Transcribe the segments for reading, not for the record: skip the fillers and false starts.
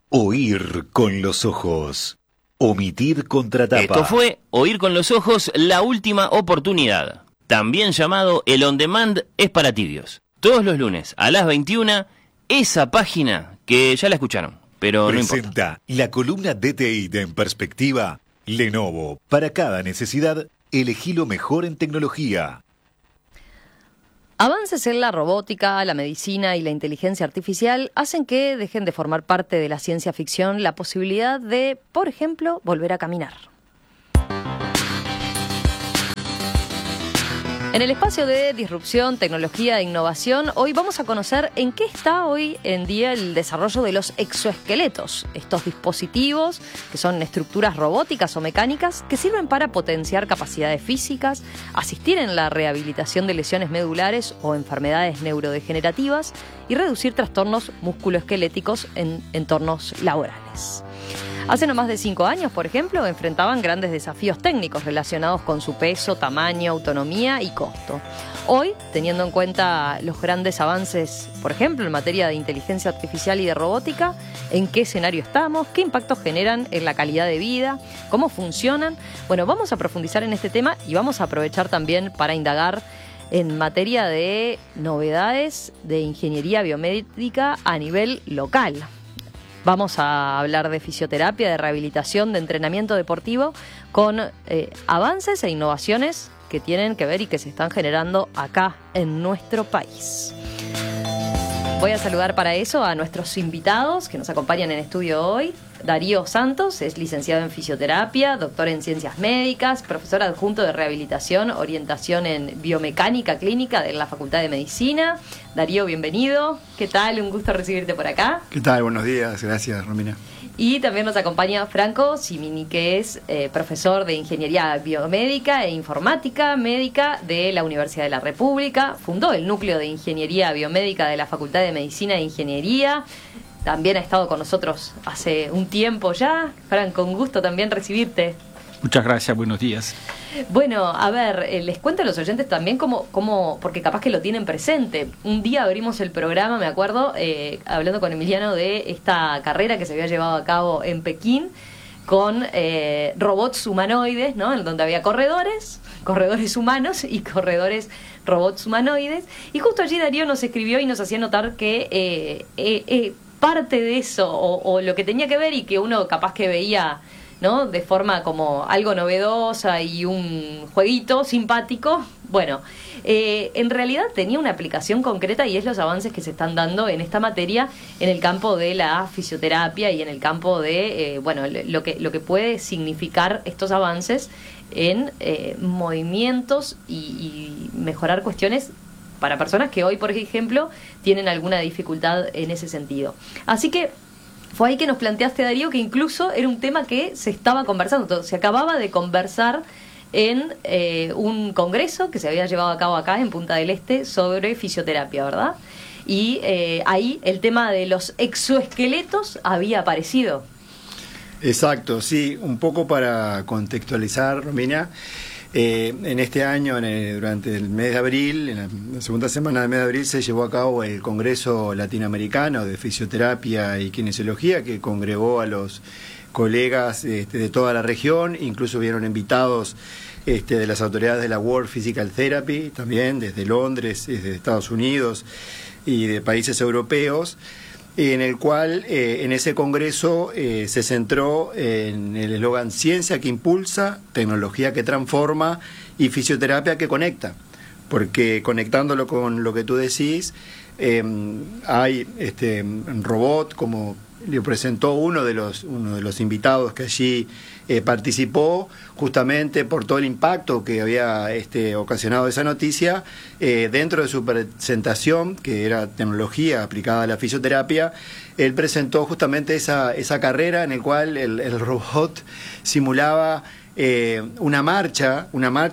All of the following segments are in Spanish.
Oír con los ojos. Omitir contratapa. Esto fue Oír con los ojos, la última oportunidad. También llamado El On Demand es para tibios. Todos los lunes a las 21, esa página que ya la escucharon, pero no importa. Presenta la columna DTI de En Perspectiva. Lenovo. Para cada necesidad, elegí lo mejor en tecnología. Avances en la robótica, la medicina y la inteligencia artificial hacen que dejen de formar parte de la ciencia ficción la posibilidad de, por ejemplo, volver a caminar. En el espacio de disrupción, tecnología e innovación, hoy vamos a conocer en qué está hoy en día el desarrollo de los exoesqueletos, estos dispositivos que son estructuras robóticas o mecánicas que sirven para potenciar capacidades físicas, asistir en la rehabilitación de lesiones medulares o enfermedades neurodegenerativas y reducir trastornos musculoesqueléticos en entornos laborales. Hace no más de 5 años, por ejemplo, enfrentaban grandes desafíos técnicos relacionados con su peso, tamaño, autonomía y costo. Hoy, teniendo en cuenta los grandes avances, por ejemplo, en materia de inteligencia artificial y de robótica, ¿en qué escenario estamos? ¿Qué impactos generan en la calidad de vida? ¿Cómo funcionan? Bueno, vamos a profundizar en este tema y vamos a aprovechar también para indagar en materia de novedades de ingeniería biomédica a nivel local. Vamos a hablar de fisioterapia, de rehabilitación, de entrenamiento deportivo, con avances e innovaciones que tienen que ver y que se están generando acá en nuestro país. Voy a saludar para eso a nuestros invitados que nos acompañan en estudio hoy. Darío Santos es licenciado en fisioterapia, doctor en ciencias médicas, profesor adjunto de rehabilitación, orientación en biomecánica clínica de la Facultad de Medicina. Darío, bienvenido. ¿Qué tal? Un gusto recibirte por acá. ¿Qué tal? Buenos días. Gracias, Romina. Y también nos acompaña Franco Simini, que es profesor de Ingeniería Biomédica e Informática Médica de la Universidad de la República. Fundó el Núcleo de Ingeniería Biomédica de la Facultad de Medicina e Ingeniería. También ha estado con nosotros hace un tiempo ya. Franco, un gusto también recibirte. Muchas gracias, buenos días. Bueno, a ver, les cuento a los oyentes también cómo, porque capaz que lo tienen presente. Un día abrimos el programa, me acuerdo, hablando con Emiliano de esta carrera que se había llevado a cabo en Pekín con robots humanoides, ¿no? En donde había corredores humanos y corredores robots humanoides. Y justo allí Darío nos escribió y nos hacía notar que parte de eso, o lo que tenía que ver y que uno capaz que veía, ¿no?, de forma como algo novedosa y un jueguito simpático, bueno, en realidad tenía una aplicación concreta y es los avances que se están dando en esta materia en el campo de la fisioterapia y en el campo de, lo que puede significar estos avances en movimientos y mejorar cuestiones para personas que hoy, por ejemplo, tienen alguna dificultad en ese sentido. Así que fue ahí que nos planteaste, Darío, que incluso era un tema que se estaba conversando, se acababa de conversar en un congreso que se había llevado a cabo acá en Punta del Este sobre fisioterapia, ¿verdad? Y ahí el tema de los exoesqueletos había aparecido. Exacto, sí, un poco para contextualizar, Romina. En este año, durante el mes de abril, en la segunda semana del mes de abril, se llevó a cabo el Congreso Latinoamericano de Fisioterapia y Kinesiología, que congregó a los colegas de toda la región. Incluso vieron invitados de las autoridades de la World Physical Therapy, también desde Londres, desde Estados Unidos y de países europeos, en el cual en ese congreso se centró en el eslogan Ciencia que impulsa, tecnología que transforma y fisioterapia que conecta, porque conectándolo con lo que tú decís, hay un robot, como le presentó uno de los invitados que allí participó, justamente por todo el impacto que había ocasionado esa noticia. Dentro de su presentación, que era tecnología aplicada a la fisioterapia, él presentó justamente esa carrera en la cual el robot simulaba una marcha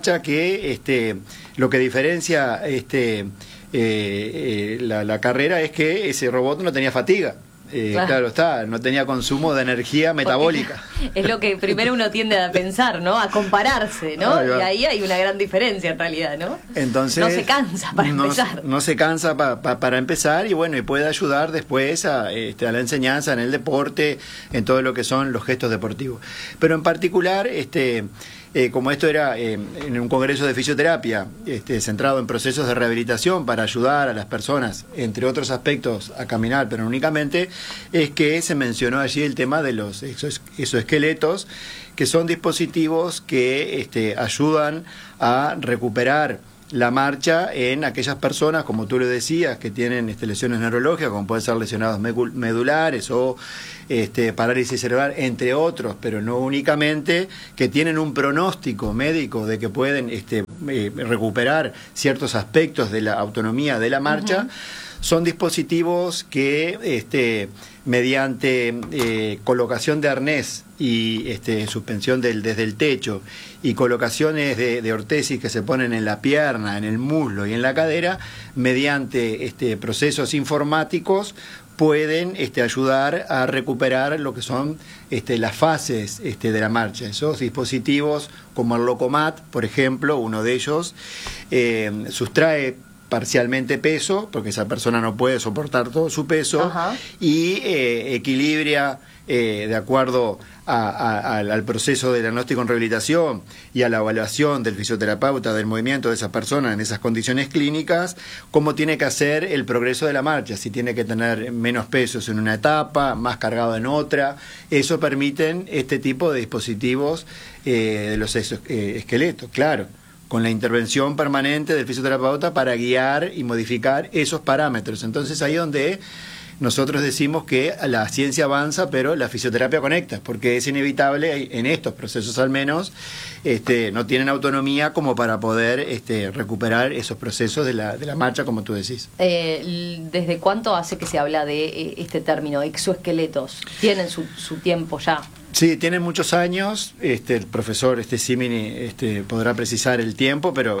que lo que diferencia la carrera es que ese robot no tenía fatiga. Claro está, no tenía consumo de energía metabólica. Porque es lo que primero uno tiende a pensar, ¿no? A compararse, ¿no? Y ahí hay una gran diferencia en realidad, ¿no? Entonces, no se cansa para empezar. No se cansa para empezar y bueno, y puede ayudar después a la enseñanza, en el deporte, en todo lo que son los gestos deportivos. Pero en particular, como esto era en un congreso de fisioterapia, centrado en procesos de rehabilitación para ayudar a las personas, entre otros aspectos, a caminar, pero no únicamente, es que se mencionó allí el tema de los exoesqueletos, que son dispositivos que ayudan a recuperar la marcha en aquellas personas, como tú lo decías, que tienen lesiones neurológicas, como pueden ser lesionados medulares o parálisis cerebral, entre otros, pero no únicamente, que tienen un pronóstico médico de que pueden recuperar ciertos aspectos de la autonomía de la marcha. Son dispositivos que mediante colocación de arnés y suspensión desde el techo y colocaciones de ortesis que se ponen en la pierna, en el muslo y en la cadera, mediante procesos informáticos pueden ayudar a recuperar lo que son las fases de la marcha. Esos dispositivos como el Locomat, por ejemplo, uno de ellos, sustrae parcialmente peso, porque esa persona no puede soportar todo su peso, y equilibra de acuerdo al proceso de diagnóstico en rehabilitación y a la evaluación del fisioterapeuta del movimiento de esa persona en esas condiciones clínicas, cómo tiene que hacer el progreso de la marcha, si tiene que tener menos pesos en una etapa, más cargado en otra. Eso permiten este tipo de dispositivos de los esqueletos, claro, con la intervención permanente del fisioterapeuta para guiar y modificar esos parámetros. Entonces ahí es donde nosotros decimos que la ciencia avanza, pero la fisioterapia conecta, porque es inevitable, en estos procesos al menos, no tienen autonomía como para poder recuperar esos procesos de la marcha, como tú decís. ¿Desde cuánto hace que se habla de este término, exoesqueletos? ¿Tienen su tiempo ya? Sí, tienen muchos años. El profesor Simini podrá precisar el tiempo, pero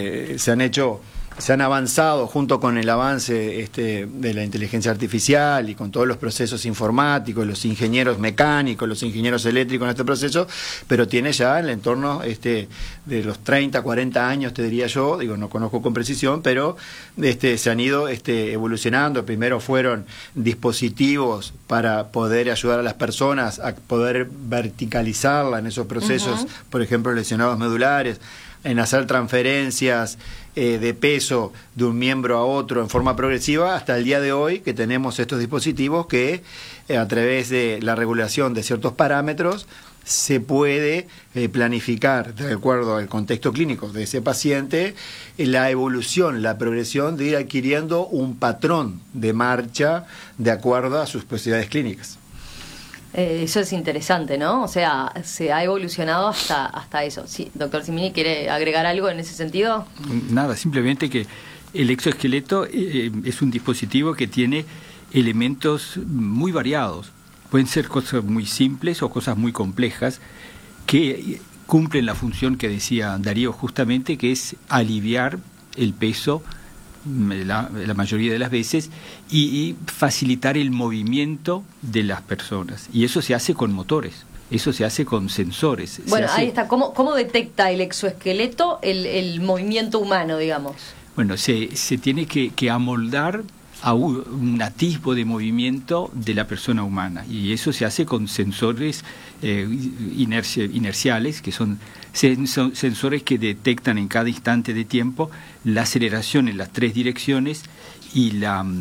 se han avanzado junto con el avance de la inteligencia artificial y con todos los procesos informáticos, los ingenieros mecánicos, los ingenieros eléctricos en este proceso, pero tiene ya en el entorno de los 30, 40 años, te diría yo, no conozco con precisión, pero se han ido evolucionando. Primero fueron dispositivos para poder ayudar a las personas a poder verticalizarla en esos procesos, por ejemplo, lesionados medulares, en hacer transferencias de peso de un miembro a otro en forma progresiva, hasta el día de hoy que tenemos estos dispositivos que a través de la regulación de ciertos parámetros se puede planificar, de acuerdo al contexto clínico de ese paciente, la evolución, la progresión de ir adquiriendo un patrón de marcha de acuerdo a sus posibilidades clínicas. Eso es interesante, ¿no? O sea, se ha evolucionado hasta eso. Sí, doctor Simini, ¿quiere agregar algo en ese sentido? Nada, simplemente que el exoesqueleto es un dispositivo que tiene elementos muy variados. Pueden ser cosas muy simples o cosas muy complejas que cumplen la función que decía Darío justamente, que es aliviar el peso la mayoría de las veces y facilitar el movimiento de las personas, y eso se hace con motores, eso se hace con sensores. Bueno, ahí está. ¿Cómo detecta el exoesqueleto el movimiento humano, digamos? Bueno, se tiene que amoldar a un atisbo de movimiento de la persona humana, y eso se hace con sensores inerciales, que son sensores que detectan en cada instante de tiempo la aceleración en las tres direcciones y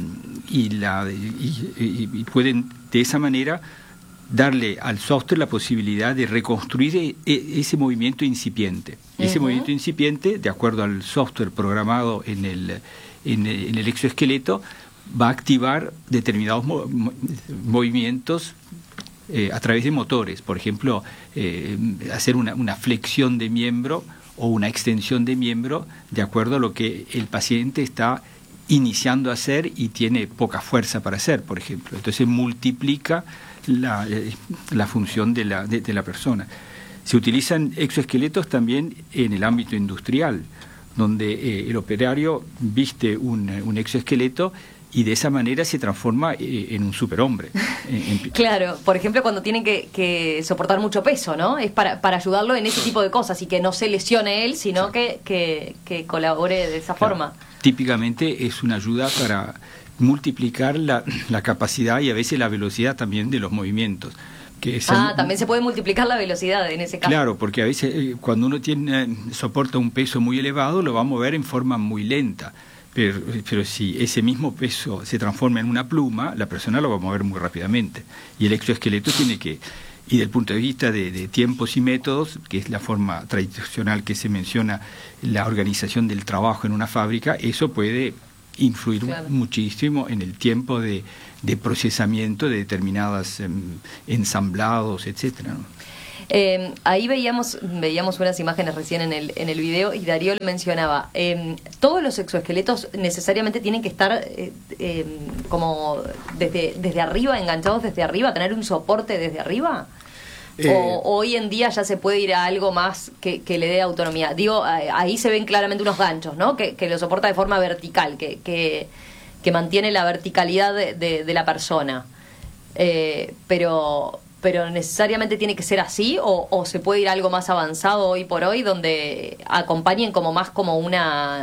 pueden de esa manera darle al software la posibilidad de reconstruir ese movimiento incipiente. Ese movimiento incipiente, de acuerdo al software programado en el exoesqueleto, va a activar determinados movimientos a través de motores. Por ejemplo, hacer una flexión de miembro o una extensión de miembro de acuerdo a lo que el paciente está iniciando a hacer y tiene poca fuerza para hacer, por ejemplo. Entonces multiplica la función de la persona. Se utilizan exoesqueletos también en el ámbito industrial, donde el operario viste un exoesqueleto y de esa manera se transforma en un superhombre. Claro, por ejemplo, cuando tienen que soportar mucho peso, ¿no? Es para ayudarlo en ese tipo de cosas y que no se lesione él, sino que colabore de esa forma. Típicamente es una ayuda para multiplicar la capacidad y a veces la velocidad también de los movimientos. También se puede multiplicar la velocidad en ese caso. Claro, porque a veces cuando uno soporta un peso muy elevado lo va a mover en forma muy lenta. Pero si ese mismo peso se transforma en una pluma, la persona lo va a mover muy rápidamente. Y el exoesqueleto tiene que, y desde el punto de vista de tiempos y métodos, que es la forma tradicional que se menciona, la organización del trabajo en una fábrica, eso puede influir muchísimo en el tiempo de procesamiento de determinadas ensamblados, etcétera, ¿no? Ahí veíamos unas imágenes recién en el video y Darío lo mencionaba. Todos los exoesqueletos necesariamente tienen que estar como desde arriba, enganchados desde arriba, tener un soporte desde arriba. O hoy en día ya se puede ir a algo más que le dé autonomía. Digo, ahí se ven claramente unos ganchos, ¿no? Que lo soporta de forma vertical, que mantiene la verticalidad de la persona. Pero necesariamente tiene que ser así o se puede ir a algo más avanzado hoy por hoy donde acompañen como más como una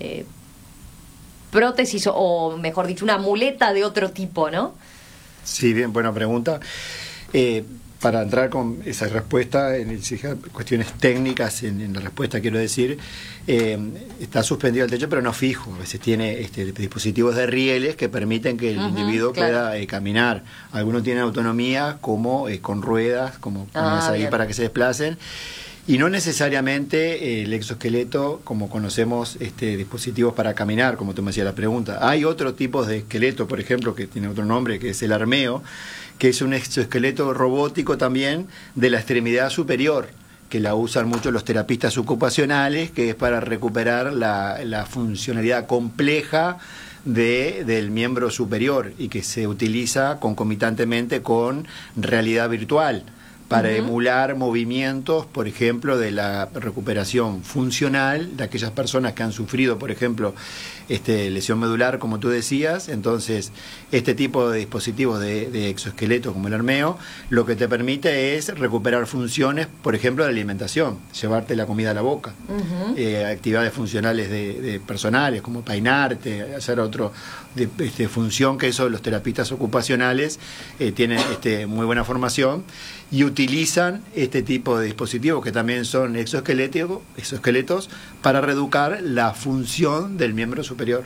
prótesis o mejor dicho una muleta de otro tipo, ¿no? Sí, bien, buena pregunta. Para entrar con esa respuesta, en cuestiones técnicas, en la respuesta quiero decir, está suspendido el techo pero no fijo. A veces tiene dispositivos de rieles que permiten que el individuo pueda caminar. Algunos tienen autonomía como con ruedas, como pones ahí para que se desplacen. Y no necesariamente el exoesqueleto, como conocemos dispositivos para caminar, como tú me hacías la pregunta. Hay otro tipo de esqueleto, por ejemplo, que tiene otro nombre, que es el armeo, que es un exoesqueleto robótico también de la extremidad superior, que la usan mucho los terapistas ocupacionales, que es para recuperar la funcionalidad compleja del miembro superior y que se utiliza concomitantemente con realidad virtual para emular movimientos, por ejemplo, de la recuperación funcional de aquellas personas que han sufrido, por ejemplo, lesión medular, como tú decías. Entonces, este tipo de dispositivos de exoesqueleto, como el armeo, lo que te permite es recuperar funciones, por ejemplo, de alimentación, llevarte la comida a la boca, actividades funcionales de personales, como peinarte, hacer otro función, que eso los terapistas ocupacionales tienen muy buena formación y utilizan este tipo de dispositivos que también son exoesqueletos para reeducar la función del miembro superior.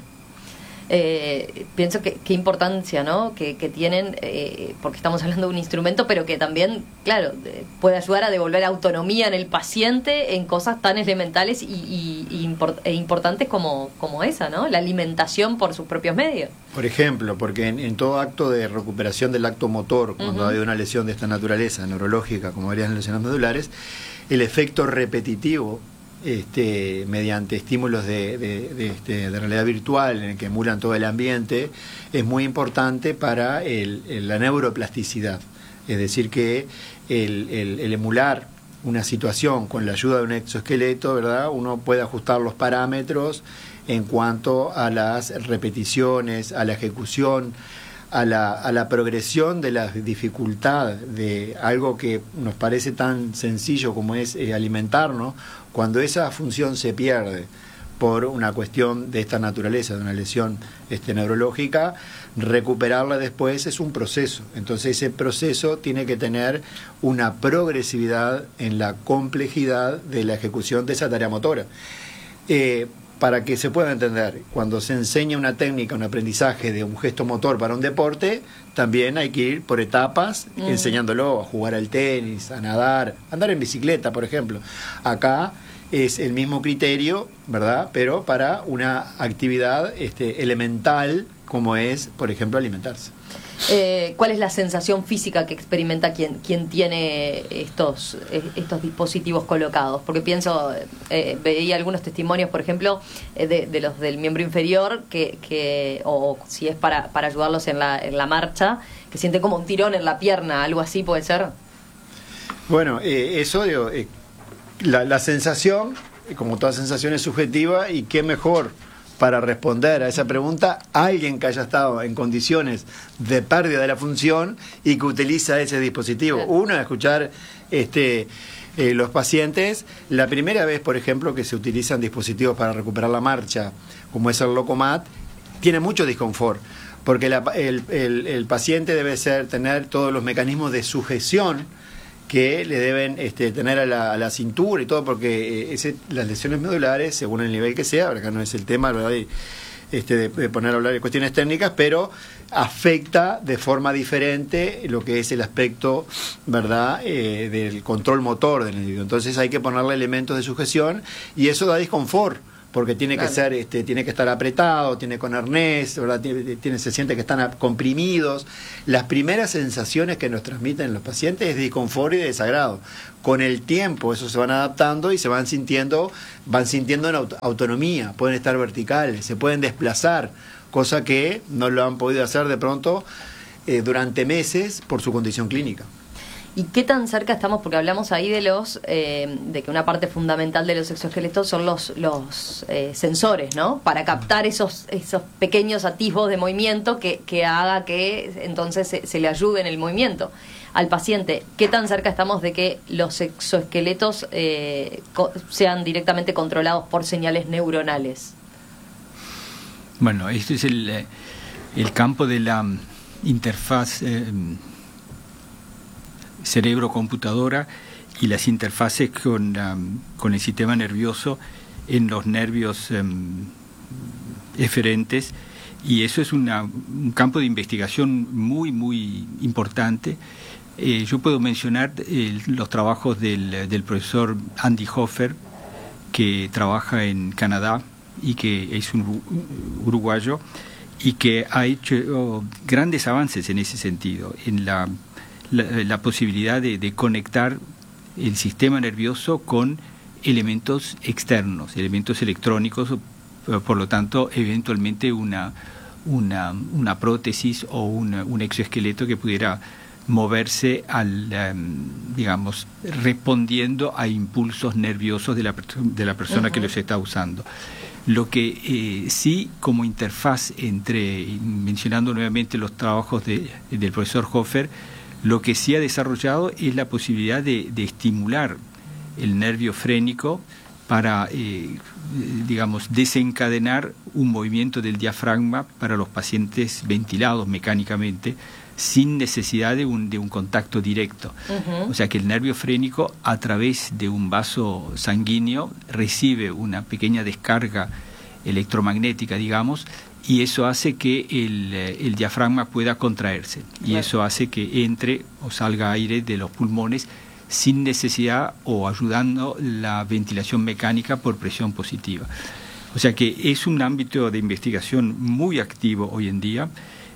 Pienso que qué importancia, ¿no? que tienen, porque estamos hablando de un instrumento, pero que también, claro, puede ayudar a devolver autonomía en el paciente en cosas tan elementales e importantes como esa, ¿no? La alimentación por sus propios medios. Por ejemplo, porque en todo acto de recuperación del acto motor, cuando hay una lesión de esta naturaleza, neurológica, como varias lesiones medulares, el efecto repetitivo mediante estímulos de realidad virtual en el que emulan todo el ambiente, es muy importante para la neuroplasticidad. Es decir, que el emular una situación con la ayuda de un exoesqueleto, ¿verdad? Uno puede ajustar los parámetros en cuanto a las repeticiones, a la ejecución, a la progresión de la dificultad de algo que nos parece tan sencillo como es alimentarnos. Cuando esa función se pierde por una cuestión de esta naturaleza, de una lesión neurológica, recuperarla después es un proceso. Entonces ese proceso tiene que tener una progresividad en la complejidad de la ejecución de esa tarea motora. Para que se pueda entender, cuando se enseña una técnica, un aprendizaje de un gesto motor para un deporte, también hay que ir por etapas enseñándolo a jugar al tenis, a nadar, a andar en bicicleta, por ejemplo. Acá es el mismo criterio, ¿verdad? Pero para una actividad elemental como es, por ejemplo, alimentarse. ¿Cuál es la sensación física que experimenta quien tiene estos dispositivos colocados? Porque pienso, veía algunos testimonios, por ejemplo, de los del miembro inferior, o si es para ayudarlos en la marcha, que sienten como un tirón en la pierna, algo así, ¿puede ser? Bueno, eso, la sensación, como toda sensación, es subjetiva, y qué mejor para responder a esa pregunta alguien que haya estado en condiciones de pérdida de la función y que utiliza ese dispositivo. Uno, escuchar los pacientes. La primera vez, por ejemplo, que se utilizan dispositivos para recuperar la marcha, como es el Locomat, tiene mucho disconfort, porque el paciente debe tener todos los mecanismos de sujeción que le deben tener a la cintura y todo, porque las lesiones medulares, según el nivel que sea, acá no es el tema, ¿verdad? De poner a hablar de cuestiones técnicas, pero afecta de forma diferente lo que es el aspecto, ¿verdad?, del control motor del individuo. Entonces hay que ponerle elementos de sujeción y eso da disconfort, porque tiene que ser, tiene que estar apretado, tiene con arnés, ¿verdad? Se siente que están comprimidos. Las primeras sensaciones que nos transmiten los pacientes es disconfort y de desagrado. Con el tiempo eso se van adaptando y se van sintiendo en autonomía, pueden estar verticales, se pueden desplazar, cosa que no lo han podido hacer de pronto durante meses por su condición clínica. ¿Y qué tan cerca estamos? Porque hablamos ahí de de que una parte fundamental de los exoesqueletos son los sensores, ¿no? Para captar esos pequeños atisbos de movimiento que haga que entonces se le ayude en el movimiento al paciente. ¿Qué tan cerca estamos de que los exoesqueletos sean directamente controlados por señales neuronales? Bueno, este es el campo de la interfaz cerebro-computadora y las interfaces con el sistema nervioso en los nervios eferentes, y eso es un campo de investigación muy, muy importante. Yo puedo mencionar los trabajos del profesor Andy Hofer, que trabaja en Canadá y que es un uruguayo y que ha hecho grandes avances en ese sentido, en la posibilidad de conectar el sistema nervioso con elementos externos, elementos electrónicos, por lo tanto, eventualmente una prótesis o un exoesqueleto que pudiera moverse digamos, respondiendo a impulsos nerviosos de la persona que los está usando. Lo que sí, como interfaz mencionando nuevamente los trabajos del profesor Hofer, lo que sí ha desarrollado es la posibilidad de estimular el nervio frénico para, digamos, desencadenar un movimiento del diafragma para los pacientes ventilados mecánicamente, sin necesidad de un contacto directo. O sea que el nervio frénico, a través de un vaso sanguíneo, recibe una pequeña descarga electromagnética, digamos, y eso hace que el diafragma pueda contraerse, y eso hace que entre o salga aire de los pulmones sin necesidad o ayudando la ventilación mecánica por presión positiva. O sea que es un ámbito de investigación muy activo hoy en día.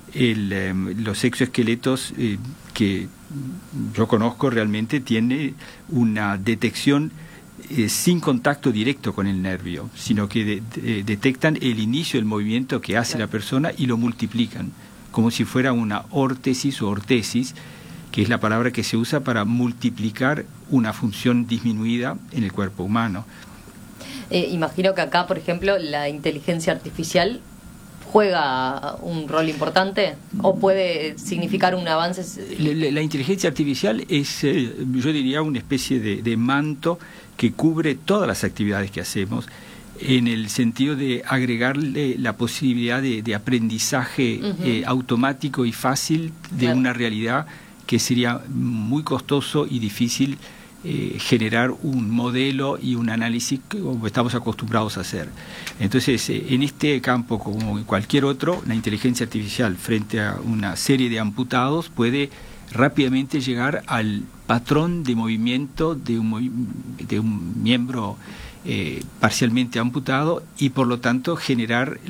Los exoesqueletos que yo conozco realmente tiene una detección sin contacto directo con el nervio, sino que detectan el inicio del movimiento que hace la persona y lo multiplican, como si fuera una órtesis o ortesis, que es la palabra que se usa para multiplicar una función disminuida en el cuerpo humano. Imagino que acá, por ejemplo, la inteligencia artificial juega un rol importante, o puede significar un avance. La inteligencia artificial es, yo diría, una especie de manto que cubre todas las actividades que hacemos, en el sentido de agregarle la posibilidad de aprendizaje automático y fácil de una realidad que sería muy costoso y difícil generar un modelo y un análisis como estamos acostumbrados a hacer. Entonces, en este campo, como en cualquier otro, la inteligencia artificial frente a una serie de amputados puede rápidamente llegar al patrón de movimiento de un miembro parcialmente amputado, y por lo tanto generar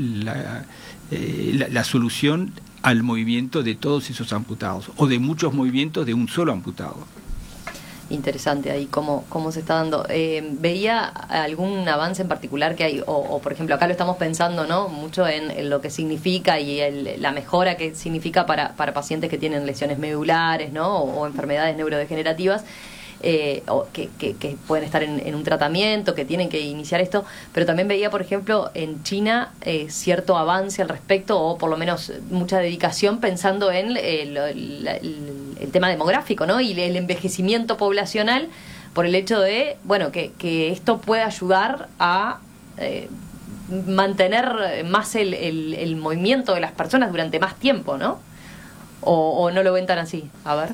la solución al movimiento de todos esos amputados, o de muchos movimientos de un solo amputado. Interesante ahí cómo se está dando. ¿Veía algún avance en particular que hay? O por ejemplo, acá lo estamos pensando, ¿no?, mucho en lo que significa y la mejora que significa para pacientes que tienen lesiones medulares, ¿no?, o enfermedades neurodegenerativas. o que pueden estar en un tratamiento, que tienen que iniciar esto, pero también veía, por ejemplo, en China cierto avance al respecto, o por lo menos mucha dedicación pensando en el tema demográfico, ¿no? Y el envejecimiento poblacional, por el hecho de, bueno, que esto puede ayudar a mantener más el movimiento de las personas durante más tiempo, ¿no? O no lo ven tan así. A ver.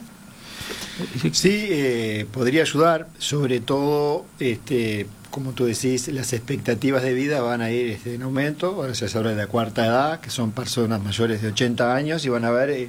Sí, podría ayudar, sobre todo, como tú decís, las expectativas de vida van a ir en aumento. Ahora se habla de la cuarta edad, que son personas mayores de 80 años, y van a ver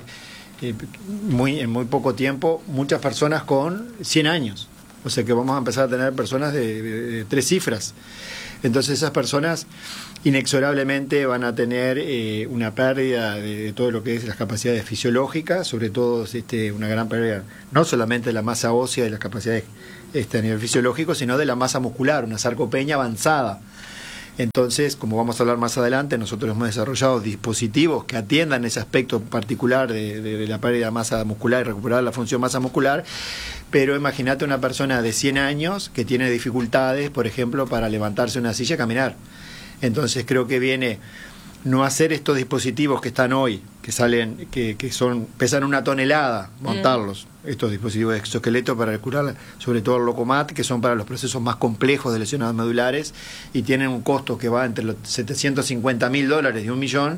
en muy poco tiempo muchas personas con 100 años. O sea que vamos a empezar a tener personas de 3 cifras. Entonces esas personas inexorablemente van a tener una pérdida de todo lo que es las capacidades fisiológicas, sobre todo una gran pérdida no solamente de la masa ósea y de las capacidades a nivel fisiológico, sino de la masa muscular, una sarcopenia avanzada. Entonces, como vamos a hablar más adelante, nosotros hemos desarrollado dispositivos que atiendan ese aspecto particular de la pérdida de masa muscular y recuperar la función masa muscular. Pero imagínate una persona de 100 años que tiene dificultades, por ejemplo, para levantarse de una silla y caminar. Entonces creo que viene no hacer estos dispositivos que están hoy, que salen, que pesan 1 tonelada, montarlos, estos dispositivos de exoesqueleto para curar, sobre todo el Locomat, que son para los procesos más complejos de lesiones medulares y tienen un costo que va entre los $750.000 y $1 millón.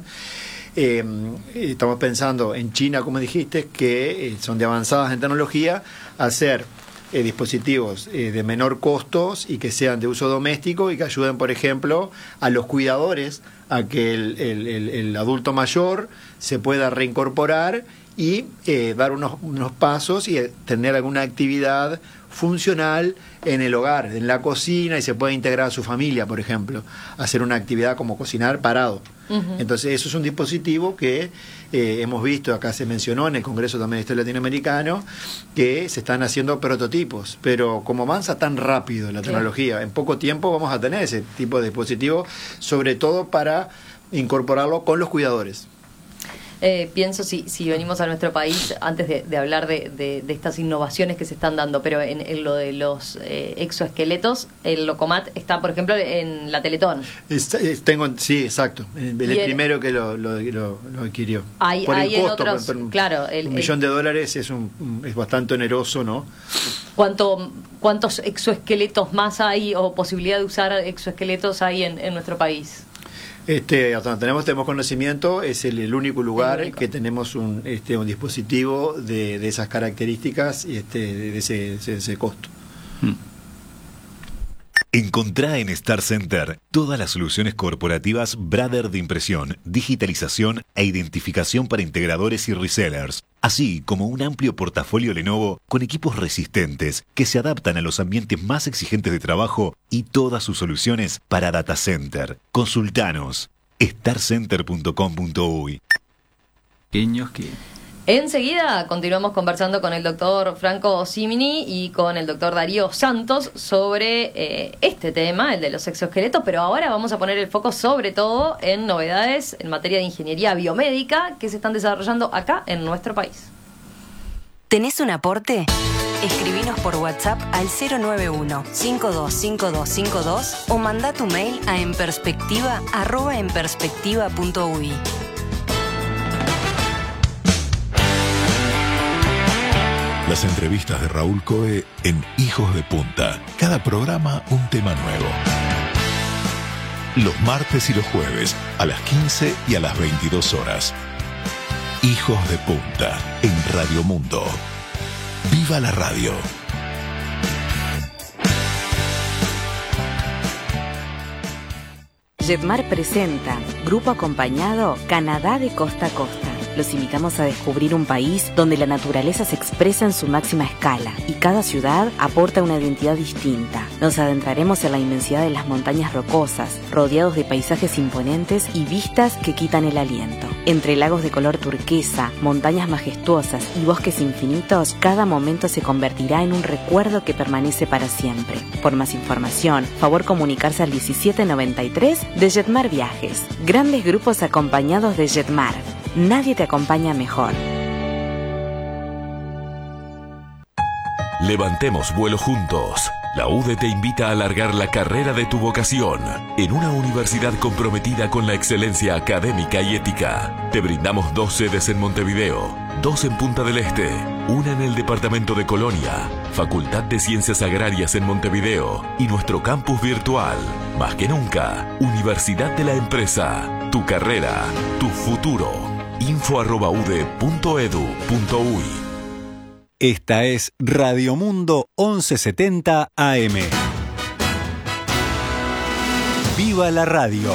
Estamos pensando en China, como dijiste, que son de avanzadas en tecnología, hacer dispositivos de menor costos y que sean de uso doméstico y que ayuden, por ejemplo, a los cuidadores a que el adulto mayor se pueda reincorporar y dar unos pasos y tener alguna actividad funcional en el hogar, en la cocina, y se puede integrar a su familia, por ejemplo, hacer una actividad como cocinar parado. Entonces eso es un dispositivo que hemos visto, acá se mencionó en el Congreso también Latinoamericano, que se están haciendo prototipos, pero como avanza tan rápido la tecnología, en poco tiempo vamos a tener ese tipo de dispositivo, sobre todo para incorporarlo con los cuidadores. Pienso si venimos a nuestro país, antes de hablar de estas innovaciones que se están dando, pero en lo de los exoesqueletos, el Locomat está, por ejemplo, en la Teletón. Sí, exacto. El primero que lo adquirió. Por el costo, claro, $1 millón es bastante oneroso, ¿no? ¿Cuántos exoesqueletos más hay o posibilidad de usar exoesqueletos hay en nuestro país? Hasta donde tenemos conocimiento, es el único lugar que tenemos un dispositivo de esas características y de ese costo. Encontrá en Star Center todas las soluciones corporativas Brother de impresión, digitalización e identificación para integradores y resellers, así como un amplio portafolio Lenovo con equipos resistentes que se adaptan a los ambientes más exigentes de trabajo y todas sus soluciones para data center. Consultanos starcenter.com.uy. Enseguida continuamos conversando con el doctor Franco Simini y con el doctor Darío Santos sobre este tema, el de los exoesqueletos, pero ahora vamos a poner el foco sobre todo en novedades en materia de ingeniería biomédica que se están desarrollando acá en nuestro país. ¿Tenés un aporte? Escribinos por WhatsApp al 091-525252 o mandá tu mail a enperspectiva@enperspectiva.uy. Las entrevistas de Raúl Coe en Hijos de Punta. Cada programa un tema nuevo. Los martes y los jueves a las 15 y a las 22 horas. Hijos de Punta en Radio Mundo. ¡Viva la radio! Jetmar presenta, Grupo Acompañado, Canadá de costa a costa. Los invitamos a descubrir un país donde la naturaleza se expresa en su máxima escala y cada ciudad aporta una identidad distinta. Nos adentraremos en la inmensidad de las montañas rocosas, rodeados de paisajes imponentes y vistas que quitan el aliento. Entre lagos de color turquesa, montañas majestuosas y bosques infinitos, cada momento se convertirá en un recuerdo que permanece para siempre. Por más información, favor comunicarse al 1793 de Jetmar Viajes. Grandes grupos acompañados de Jetmar. Nadie te acompaña mejor. Levantemos vuelo juntos. La UDE te invita a alargar la carrera de tu vocación en una universidad comprometida con la excelencia académica y ética. Te brindamos 2 sedes en Montevideo, 2 en Punta del Este, una en el departamento de Colonia, Facultad de Ciencias Agrarias en Montevideo y nuestro campus virtual. Más que nunca, Universidad de la Empresa. Tu carrera, tu futuro. info@ude.edu.uy. Esta es Radio Mundo 1170 AM. ¡Viva la radio!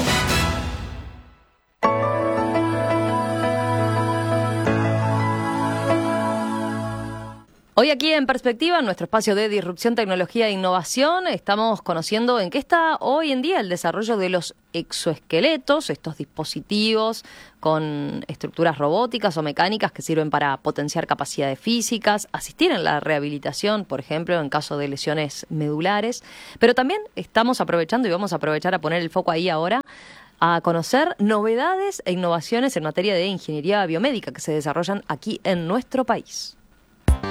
Hoy aquí en Perspectiva, en nuestro espacio de disrupción, tecnología e innovación, estamos conociendo en qué está hoy en día el desarrollo de los exoesqueletos, estos dispositivos con estructuras robóticas o mecánicas que sirven para potenciar capacidades físicas, asistir en la rehabilitación, por ejemplo, en caso de lesiones medulares. Pero también estamos aprovechando y vamos a aprovechar a poner el foco ahí ahora a conocer novedades e innovaciones en materia de ingeniería biomédica que se desarrollan aquí en nuestro país.